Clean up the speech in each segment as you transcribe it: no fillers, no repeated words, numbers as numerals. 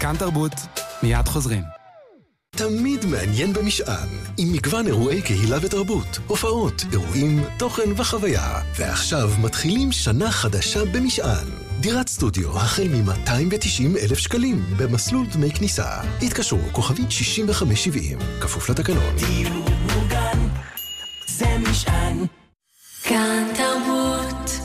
כאן תרבות, מיד חוזרים. תמיד מעניין במשען, עם מגוון אירועי קהילה ותרבות, הופעות, אירועים, תוכן וחוויה. ועכשיו מתחילים שנה חדשה במשען. דירת סטודיו החל מ-290,000 שקלים במסלול דמי כניסה. התקשרו כוכבית 6570, כפוף לתקנון. דיור מוגן, זה משען. כאן תרבות.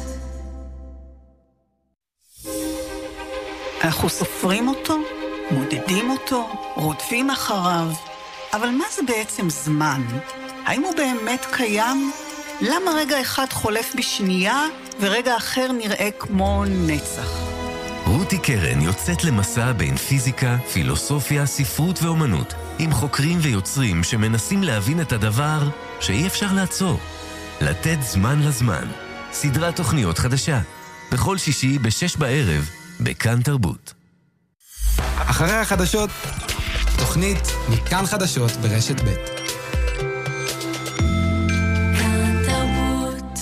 אנחנו סופרים אותו, מודדים אותו, רודפים אחריו. אבל מה זה בעצם זמן? האם הוא באמת קיים? למה רגע אחד חולף בשנייה ורגע אחר נראה כמו נצח? רותי קרן יוצאת למסע בין פיזיקה, פילוסופיה, ספרות ואומנות, עם חוקרים ויוצרים שמנסים להבין את הדבר שאי אפשר לעצור. לתת זמן לזמן. סדרת תוכניות חדשה. בכל שישי ב-6 בערב, בכאן תרבות. אחרי החדשות, תוכנית מכאן חדשות ברשת ב'. כאן תרבות.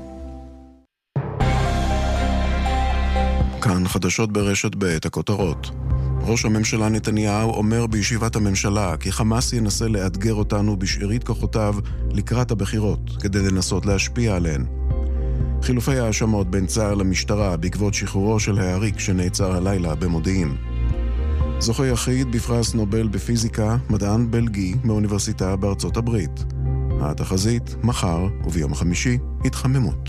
כאן חדשות ברשת ב', הכותרות. ראש הממשלה נתניהו אומר בישיבת הממשלה כי חמאס ינסה לאתגר אותנו בשארית כוחותיו לקראת הבחירות, כדי לנסות להשפיע עליהן. חילופי האשמות בין צה"ל למשטרה בעקבות שחרורו של העריק שנעצר הלילה במודיעין. זוכה יחיד בפרס נובל בפיזיקה, מדען בלגי מאוניברסיטה בארצות הברית. התחזית, מחר וביום חמישי, התחממות.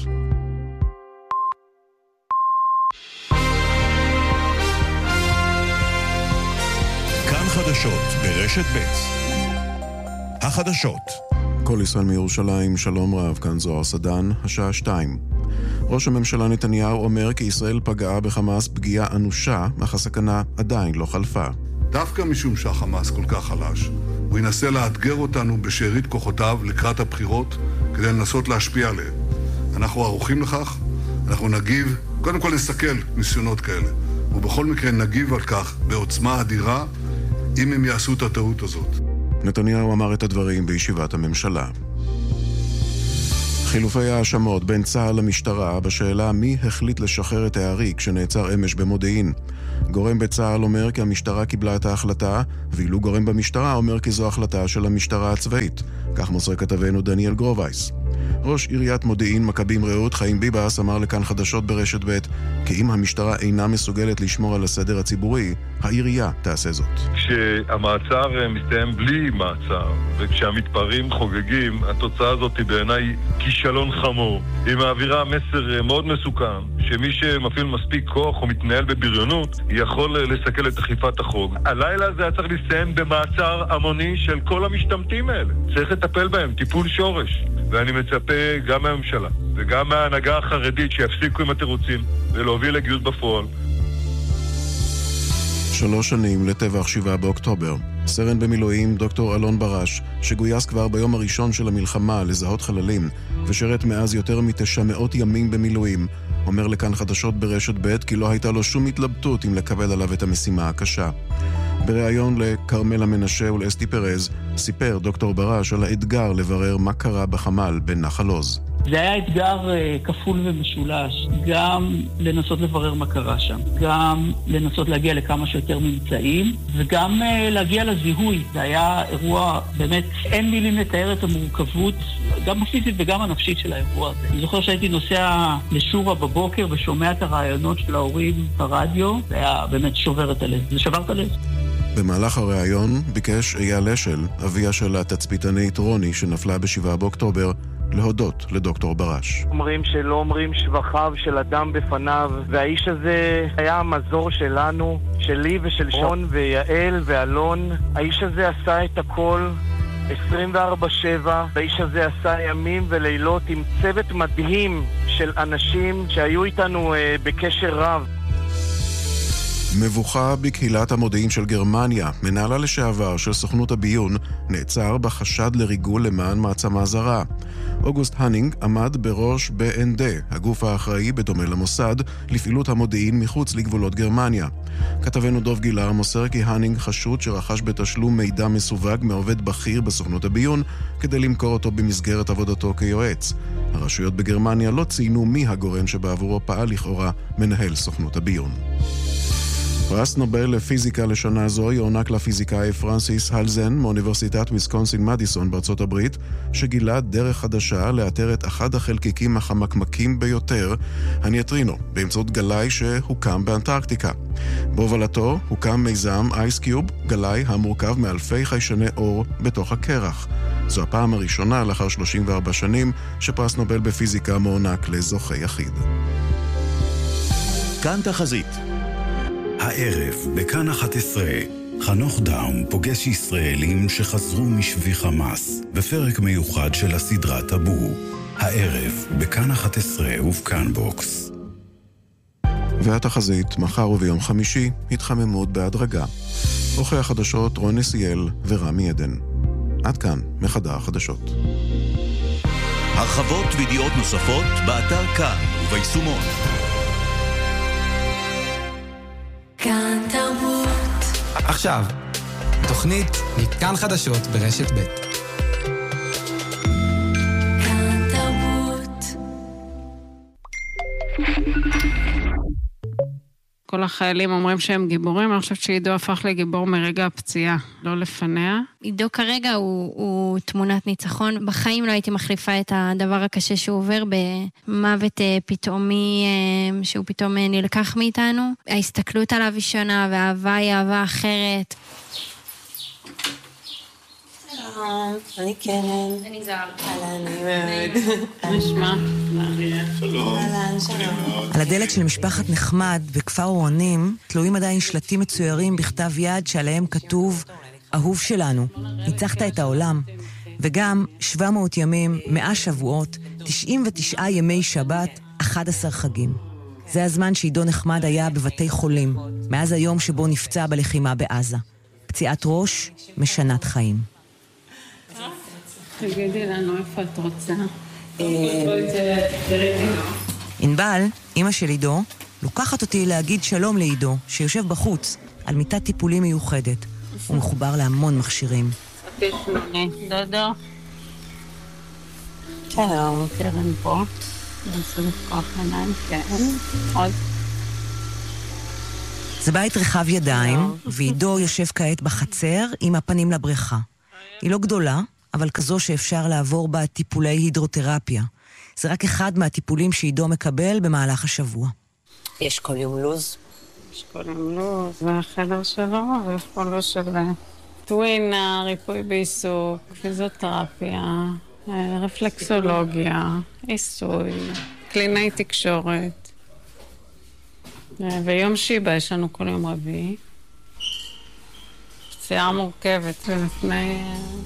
כאן חדשות ברשת ב'. החדשות. כל ישראל מירושלים, שלום רב, כאן זוהר סדן, השעה 2. ראש הממשלה נתניהו אומר כי ישראל פגעה בחמאס פגיעה אנושה, אך הסכנה עדיין לא חלפה. דווקא משום שהחמאס כל כך חלש, הוא ינסה לאתגר אותנו בשארית כוחותיו לקראת הבחירות, כדי לנסות להשפיע עליהם. אנחנו ערוכים לכך, אנחנו נגיב, קודם כל נסכל ניסיונות כאלה, ובכל מקרה נגיב על כך בעוצמה אדירה, אם הם יעשו את הטעות הזאת. נתניהו אמר את הדברים בישיבת הממשלה. חילופי האשמות בין צה"ל למשטרה בשאלה מי החליט לשחרר את העריק שנעצר אמש במודיעין. גורם בצה"ל אומר כי המשטרה קיבלה את ההחלטה, ואילו גורם במשטרה אומר כי זו החלטה של המשטרה הצבאית. כך מוסר כתבנו דניאל גרובייס. ראש עיריית מודיעין מכבים רעות חיים ביבס אמר לכאן חדשות ברשת ב' כי אם המשטרה אינה מסוגלת לשמור על הסדר הציבורי, העירייה תעשה זאת. כשהמעצר מסתיים בלי מעצר וכשהמתפרעים חוגגים, התוצאה הזאת היא בעיניי כישלון חמור. היא מעבירה מסר מאוד מסוכן שמי שמפעיל מספיק כוח או מתנהל בבריונות יכול לסכל את אכיפת החוק. הלילה הזה צריך להסתיים במעצר המוני של כל המשתמטים האלה. צריך לטפל בהם, טיפול שורש. ואני מצפה גם מהממשלה וגם מההנהגה החרדית שיפסיקו עם התירוצים ולהוביל לגיוס בפועל. 3 שנים לטבח 7 באוקטובר. סרן במילואים דוקטור אלון ברש, שגויס כבר ביום הראשון של המלחמה לזהות חללים, ושרת מאז יותר מ900 ימים במילואים, אומר לכאן חדשות ברשת ב' כי לא הייתה לו שום התלבטות אם לקבל עליו את המשימה הקשה. בריאיון לקרמלה מנשה ולאסתי פרז, סיפר דוקטור ברש על האתגר לברר מה קרה בחמ"ל בנחל עוז. זה היה אתגר כפול ומשולש, גם לנסות לברר מה קרה שם, גם לנסות להגיע לכמה שיותר ממצאים, וגם להגיע לזיהוי. זה היה אירוע, באמת, אין מילים לתאר את המורכבות, גם הפיזית וגם הנפשית של האירוע הזה. אני זוכר שהייתי נוסע לשורה בבוקר ושומע את הרעיונות של ההורים ברדיו, זה היה באמת שובר את הלב. זה שבר את הלב. במהלך הראיון ביקש אייל אשל, אביה של התצפיתנית רוני שנפלה ב7 באוקטובר, להודות לדוקטור ברש. אומרים שלא אומרים שבחיו של אדם בפניו, והאיש הזה היה המזור שלנו, שלי ושל שון ויעל ואלון. האיש הזה עשה את הכל 24/7, האיש הזה עשה ימים ולילות עם צוות מדהים של אנשים שהיו איתנו בקשר רב. מבוכה בקהילת המודיעין של גרמניה. מנהלה לשעבר של סוכנות הביון נעצר בחשד לריגול למען מעצמה זרה. אוגוסט הנינג עמד בראש BND, הגוף האחראי בדומה למוסד לפעילות המודיעין מחוץ לגבולות גרמניה. כתבנו דוב גילר מוסר כי הנינג חשוד שרכש בתשלום מידע מסווג מעובד בכיר בסוכנות הביון כדי למכור אותו במסגרת עבודתו כיועץ. הרשויות בגרמניה לא ציינו מי הגורם שבעבורו פעל לכאורה מנהל סוכנות הביון. פרס נובל לפיזיקה לשנה זו יוענק לפיזיקאי פרנסיס הלזן מאוניברסיטת ויסקונסין מדיסון בארצות הברית, שגילה דרך חדשה לאתר את אחד החלקיקים החמקמקים ביותר, הנייטרינו, באמצעות גלאי שהוקם באנטארקטיקה. בהובלתו הוקם מיזם אייסקיוב, גלאי המורכב מאלפי חיישני אור בתוך הקרח. זו הפעם הראשונה לאחר 34 שנים שפרס נובל בפיזיקה מוענק לזוכה יחיד. כאן תחזית. הערב בכאן 11 חנוך דאום פוגש ישראלים שחזרו משבי חמאס בפרק מיוחד של הסדרה טאבו. הערב בכאן 11 ובכאן בוקס. והתחזית מחר וביום חמישי התחממות בהדרגה. עורכי החדשות רון נסיאל ורמי עדן. עד כאן מחדר החדשות. הרחבות וידיעות נוספות באתר כאן וביישומון. כאן תרבות. עכשיו, תוכנית מכאן חדשות ברשת ב'. כאן תרבות. כל החיילים אומרים שהם גיבורים, אני חושבת שעידו הפך לגיבור מרגע הפציעה, לא לפניה. עידו כרגע הוא תמונת ניצחון. בחיים לא הייתי מחליפה את הדבר הקשה שהוא עובר במוות פתאומי, שהוא פתאום נלקח מאיתנו. ההסתכלות עליו היא שונה, והאהבה היא אהבה אחרת. אני קרן. אני זהר. אני מאוד. נשמע. שלום. על הדלת של משפחת נחמד בכפר אורנים תלויים עדיין שלטים מצוירים בכתב יד שעליהם כתוב אהוב שלנו, ניצחת את העולם. וגם 700 ימים, 100 שבועות, 99 ימי שבת, 11 חגים. זה הזמן שעידו נחמד היה בבתי חולים, מאז היום שבו נפצע בלחימה בעזה. פציעת ראש, משנת חיים. תגידי לנו איפה את רוצה. ענבל, אמא של עידו, לוקחת אותי להגיד שלום לעידו, שיושב בחוץ, על מיטת טיפולים מיוחדת. הוא מחובר להמון מכשירים. דודו. שלום. קרן פה. נעשו לפקוח עיניים, כן. עוד. זה בית רחב ידיים, ועידו יושב כעת בחצר עם הפנים לבריכה. היא לא גדולה, אבל כזו שאפשר לעבור בה טיפולי הידרותרפיה. זה רק אחד מהטיפולים שעידו מקבל במהלך השבוע. יש כל יום לוז? יש כל יום לוז, והחדר שלו, ויש פה לוז של טווינה, ריפוי בעיסוק, פיזיותרפיה, רפלקסולוגיה, עיסוי, קלינאי תקשורת. ויום שיבה יש לנו כל יום רביעי. פציעה מורכבת, ולפני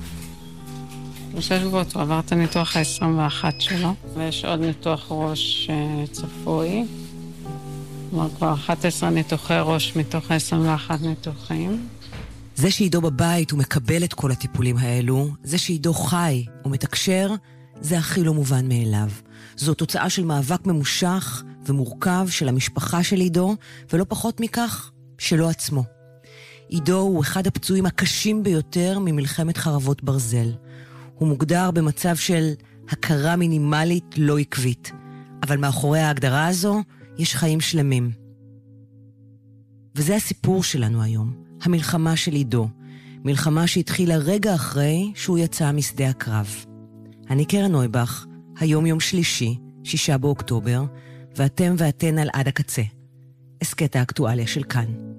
3 שבועות הוא עבר את הניתוח ה-21 שלו, ויש עוד ניתוח ראש צפוי. כלומר, כבר 11 ניתוחי ראש מתוך 21 ניתוחים. זה שעידו בבית הוא מקבל את כל הטיפולים האלו, זה שעידו חי ומתקשר, זה הכי לא מובן מאליו. זו תוצאה של מאבק ממושך ומורכב של המשפחה של עידו, ולא פחות מכך, שלו עצמו. עידו הוא אחד הפצועים הקשים ביותר ממלחמת חרבות ברזל. הוא מוגדר במצב של הכרה מינימלית לא עקבית. אבל מאחורי ההגדרה הזו יש חיים שלמים. וזה הסיפור שלנו היום, המלחמה של עידו. מלחמה שהתחילה רגע אחרי שהוא יצא משדה הקרב. אני קרן נויבך, היום יום שלישי, 6 באוקטובר, ואתם ואתן על עד הקצה. הסקט האקטואליה של כאן.